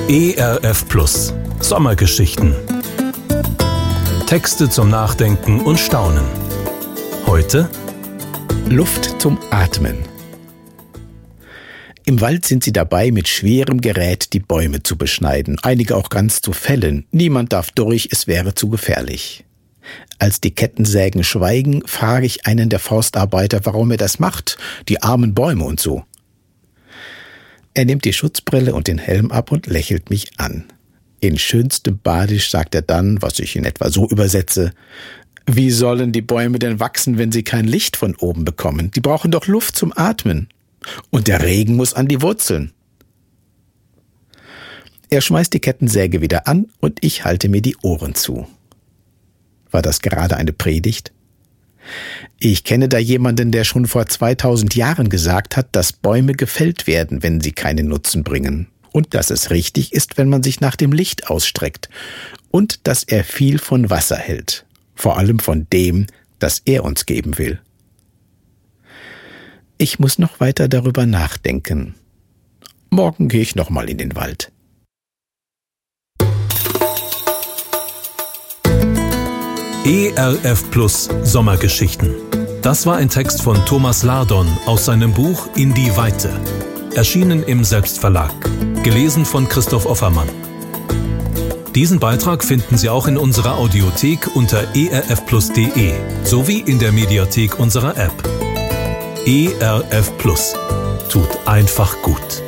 ERF Plus Sommergeschichten. Texte zum Nachdenken und Staunen. Heute Luft zum Atmen. Im Wald sind sie dabei, mit schwerem Gerät die Bäume zu beschneiden, einige auch ganz zu fällen. Niemand darf durch, es wäre zu gefährlich. Als die Kettensägen schweigen, frage ich einen der Forstarbeiter, warum er das macht, die armen Bäume und so. Er nimmt die Schutzbrille und den Helm ab und lächelt mich an. In schönstem Badisch sagt er dann, was ich in etwa so übersetze: Wie sollen die Bäume denn wachsen, wenn sie kein Licht von oben bekommen? Die brauchen doch Luft zum Atmen. Und der Regen muss an die Wurzeln. Er schmeißt die Kettensäge wieder an und ich halte mir die Ohren zu. War das gerade eine Predigt? Ich kenne da jemanden, der schon vor 2000 Jahren gesagt hat, dass Bäume gefällt werden, wenn sie keinen Nutzen bringen. Und dass es richtig ist, wenn man sich nach dem Licht ausstreckt. Und dass er viel von Wasser hält. Vor allem von dem, das er uns geben will. Ich muss noch weiter darüber nachdenken. Morgen gehe ich nochmal in den Wald. ERF Plus Sommergeschichten. Das war ein Text von Thomas Lardon aus seinem Buch In die Weite. Erschienen im Selbstverlag. Gelesen von Christoph Offermann. Diesen Beitrag finden Sie auch in unserer Audiothek unter erfplus.de sowie in der Mediathek unserer App. ERF Plus. Tut einfach gut.